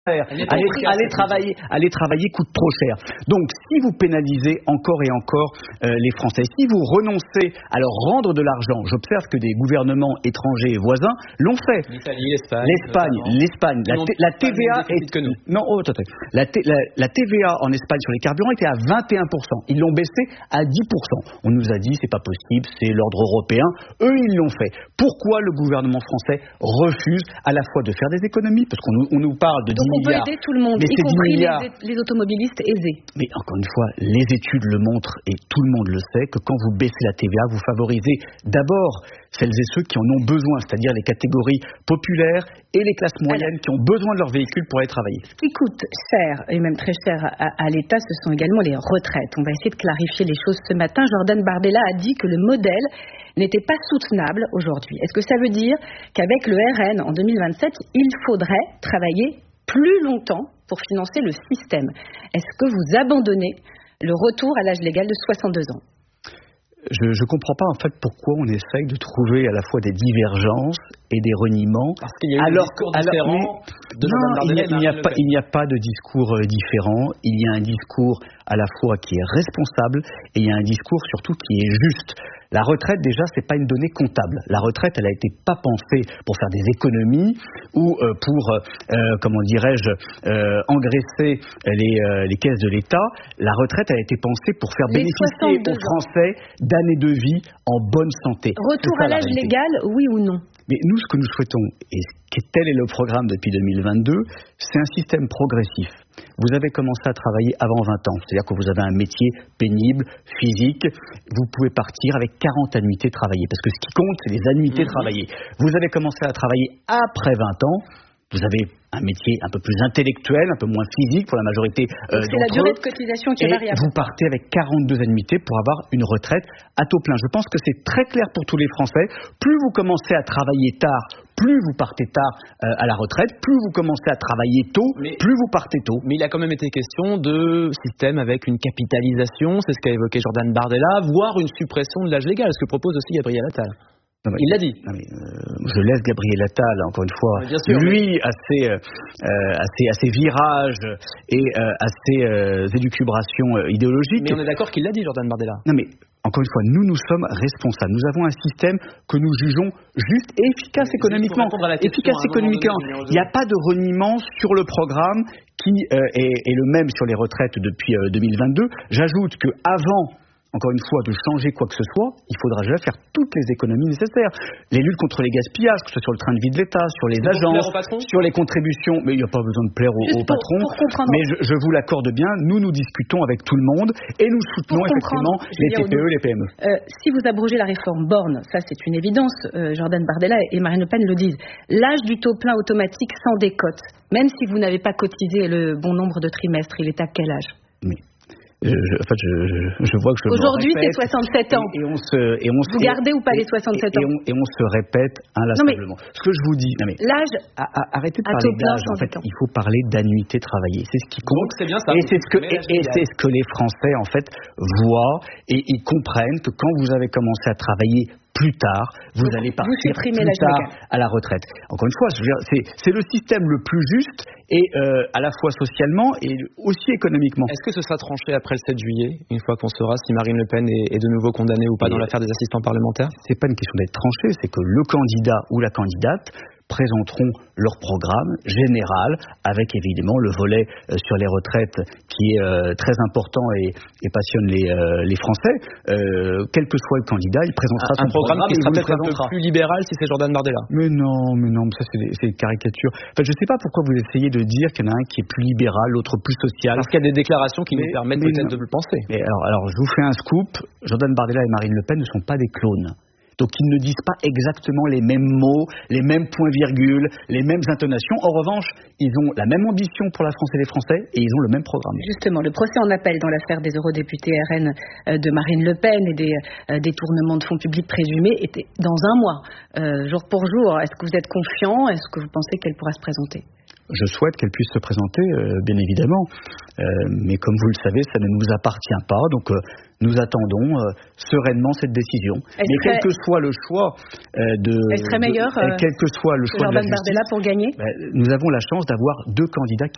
Aller travailler coûte trop cher. Donc, si vous pénalisez encore et encore les Français, si vous renoncez à leur rendre de l'argent, j'observe que des gouvernements étrangers et voisins l'ont fait. L'Espagne. La TVA est que nous. Non, la TVA en Espagne sur les carburants était à 21%. Ils l'ont baissé à 10%. On nous a dit c'est pas possible, c'est l'ordre européen. Eux, ils l'ont fait. Pourquoi le gouvernement français refuse à la fois de faire des économies, parce qu'on nous parle de 10 on peut aider tout le monde, y compris les automobilistes aisés. Mais encore une fois, les études le montrent et tout le monde le sait que quand vous baissez la TVA, vous favorisez d'abord celles et ceux qui en ont besoin, c'est-à-dire les catégories populaires et les classes moyennes qui ont besoin de leur véhicule pour aller travailler. Ce qui coûte cher, et même très cher à l'État, ce sont également les retraites. On va essayer de clarifier les choses ce matin. Jordan Bardella a dit que le modèle n'était pas soutenable aujourd'hui. Est-ce que ça veut dire qu'avec le RN en 2027, il faudrait travailler plus longtemps pour financer le système? Est-ce que vous abandonnez le retour à l'âge légal de 62 ans? Je ne comprends pas en fait pourquoi on essaye de trouver à la fois des divergences et des reniements. Parce qu'il y a eu un discours différent de Jordan Bardella. Il n'y a pas de discours différent. Il y a un discours à la fois qui est responsable et il y a un discours surtout qui est juste. La retraite, déjà, c'est pas une donnée comptable. La retraite, elle a été pas pensée pour faire des économies ou pour, engraisser les caisses de l'État. La retraite, elle a été pensée pour faire bénéficier aux Français d'années de vie en bonne santé. Retour à l'âge légal, oui ou non? Mais nous, ce que nous souhaitons, et tel est le programme depuis 2022, c'est un système progressif. Vous avez commencé à travailler avant 20 ans, c'est-à-dire que vous avez un métier pénible, physique, vous pouvez partir avec 40 annuités travaillées, parce que ce qui compte, c'est les annuités travaillées. Vous avez commencé à travailler après 20 ans, vous avez un métier un peu plus intellectuel, un peu moins physique pour la majorité d'entre eux. C'est la durée de cotisation qui est variable. Vous partez avec 42 annuités pour avoir une retraite à taux plein. Je pense que c'est très clair pour tous les Français. Plus vous commencez à travailler tard, plus vous partez tard à la retraite, plus vous commencez à travailler tôt, plus vous partez tôt. Mais il a quand même été question de système avec une capitalisation, c'est ce qu'a évoqué Jordan Bardella, voire une suppression de l'âge légal, ce que propose aussi Gabriel Attal. Il l'a dit. Je laisse Gabriel Attal, encore une fois, lui, à ses virages et à ses élucubrations idéologiques. Mais on est d'accord qu'il l'a dit, Jordan Bardella. Non mais, encore une fois, nous sommes responsables. Nous avons un système que nous jugeons juste et efficace économiquement. Il n'y a pas de reniement sur le programme qui est le même sur les retraites depuis 2022. J'ajoute qu'avant, encore une fois, de changer quoi que ce soit, il faudra déjà faire toutes les économies nécessaires. Les luttes contre les gaspillages, que ce soit sur le train de vie de l'État, sur les agences, sur les contributions, mais il n'y a pas besoin de plaire au patron. Mais je vous l'accorde bien, nous discutons avec tout le monde et nous soutenons effectivement les TPE, les PME. Si vous abrogez la réforme Borne, ça c'est une évidence, Jordan Bardella et Marine Le Pen le disent, l'âge du taux plein automatique sans décote, même si vous n'avez pas cotisé le bon nombre de trimestres, il est à quel âge? Je vois que aujourd'hui c'est 67 ans. Vous gardez ou pas les 67 ans? Et on se répète inlassablement. Ce que je vous dis, l'âge. Arrêtez de parler d'âge. En fait, il faut parler d'annuité travaillée. C'est ce qui compte. Donc, c'est bien ça. Et c'est ce que les Français en fait voient et ils comprennent que quand vous avez commencé à travailler plus tard, vous allez partir plus tard à la retraite. Encore une fois, c'est le système le plus juste et à la fois socialement et aussi économiquement. Est-ce que ce sera tranché après le 7 juillet, une fois qu'on saura si Marine Le Pen est de nouveau condamnée ou pas dans l'affaire des assistants parlementaires? C'est pas une question d'être tranché, c'est que le candidat ou la candidate présenteront leur programme général avec évidemment le volet sur les retraites qui est très important et passionne les Français. Quel que soit le candidat, il présentera son programme qui sera peut-être un peu plus libéral si c'est Jordan Bardella. Mais non, ça c'est une caricature. En fait, je ne sais pas pourquoi vous essayez de dire qu'il y en a un qui est plus libéral, l'autre plus social. Parce qu'il y a des déclarations qui nous permettent peut-être de le penser. Mais alors, je vous fais un scoop. Jordan Bardella et Marine Le Pen ne sont pas des clones. Donc ils ne disent pas exactement les mêmes mots, les mêmes points-virgules, les mêmes intonations. En revanche, ils ont la même ambition pour la France et les Français et ils ont le même programme. Justement, le procès en appel dans l'affaire des eurodéputés RN de Marine Le Pen et des détournements de fonds publics présumés était dans un mois, jour pour jour. Est-ce que vous êtes confiant? Est-ce que vous pensez qu'elle pourra se présenter? Je souhaite qu'elle puisse se présenter, bien évidemment. Mais comme vous le savez, ça ne nous appartient pas. Donc nous attendons sereinement cette décision. Mais quel que soit le choix elle serait meilleure quel que soit le choix de la justice, Bardella pour gagner, nous avons la chance d'avoir deux candidats qui